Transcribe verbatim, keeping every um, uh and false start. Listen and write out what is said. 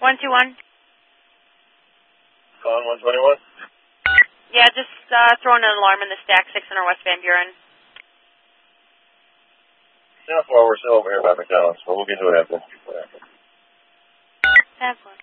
one two one. Calling one twenty-one? Yeah, just uh, throwing an alarm in the stack, six hundred West Van Buren. Yeah, well, we're still over here by McDonald's, but we'll get to it after. Have one.